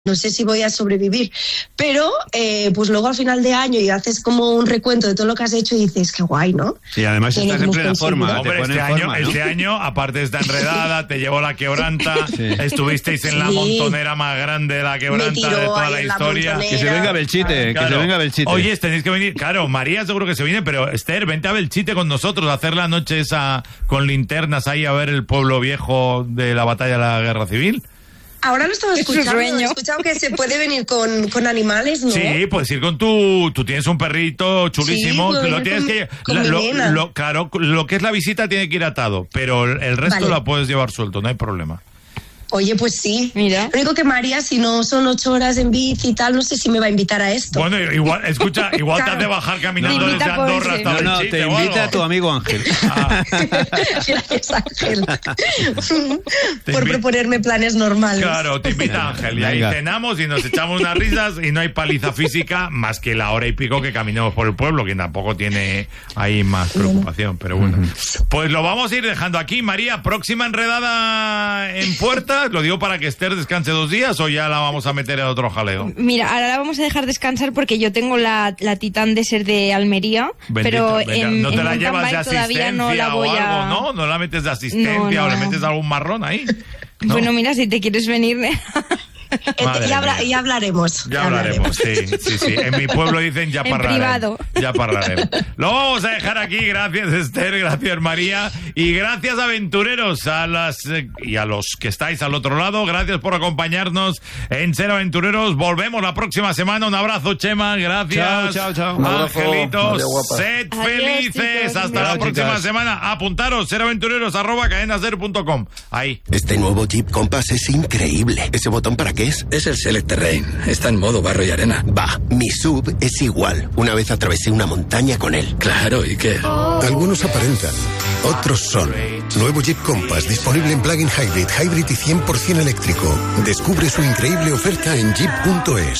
no sé si voy a sobrevivir, pero pues luego al final de año y haces como un recuento de todo lo que has hecho y dices, qué guay, ¿no? Y además estás en plena forma. Hombre, este año, aparte está enredada, te llevó la quebranta, estuvisteis en la montonera más grande de la quebranta de toda la historia. Que se venga Belchite, que se venga Belchite. Oye, tenéis que venir, claro, María seguro que se viene, pero Esther, vente a Belchite con nosotros, a hacer la noche esa con linternas ahí a ver el pueblo viejo de la batalla de la Guerra Civil. Ahora lo estaba escuchando, he escuchado que se puede venir con animales, ¿no? Sí, puedes ir con tú tienes un perrito chulísimo, sí, lo tienes que claro, lo que es la visita tiene que ir atado, pero el resto la puedes llevar suelto, no hay problema. Oye, pues sí. Mira. Lo único que María, si no son 8 horas en bici y tal, no sé si me va a invitar a esto. Bueno, igual, escucha, igual claro. Te has de bajar caminando desde Andorra hasta Belchite. Te invita a tu amigo Ángel. Gracias, Ángel. Por proponerme planes normales. Claro, te invita Ángel. Y ahí cenamos y nos echamos unas risas y no hay paliza física más que la hora y pico que caminemos por el pueblo, que tampoco tiene ahí más preocupación. Pero bueno, pues lo vamos a ir dejando aquí. María, próxima enredada en puerta. ¿Lo digo para que Esther descanse 2 días o ya la vamos a meter en otro jaleo? Mira, ahora la vamos a dejar descansar porque yo tengo la Titán Desert de Almería. Bendito, pero no te la llevas de asistencia no la voy o algo, ¿no? ¿No la metes de asistencia o le metes algún marrón ahí? ¿No? Bueno, mira, si te quieres venir... Ya hablaremos. Ya hablaremos, sí. En mi pueblo dicen ya parlaremos. Privado. Ya parlaremos. Lo vamos a dejar aquí. Gracias, Esther. Gracias, María. Y gracias, aventureros, y a los que estáis al otro lado. Gracias por acompañarnos en Ser Aventureros. Volvemos la próxima semana. Un abrazo, Chema. Gracias. Chao. Angelitos, sed felices. Chicos, hasta la próxima semana. Apuntaros, seraventureros@cadenaser.com. Ahí. Este nuevo Jeep Compass es increíble. ¿Ese botón para qué es? Es el Select Terrain. Está en modo barro y arena. Va, mi SUV es igual. Una vez atravesé una montaña con él. Claro, ¿y qué? Algunos aparentan, otros son. Nuevo Jeep Compass disponible en plug-in hybrid y 100% eléctrico. Descubre su increíble oferta en jeep.es.